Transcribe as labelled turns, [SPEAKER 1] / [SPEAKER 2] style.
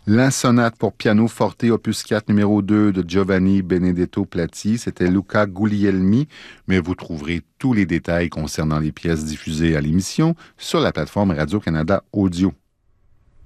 [SPEAKER 1] La sonate pour piano forte opus 4 numéro 2 de Giovanni Benedetto Platti, c'était Luca Guglielmi, mais vous trouverez tous les détails concernant les pièces diffusées à l'émission sur la plateforme Radio-Canada Audio.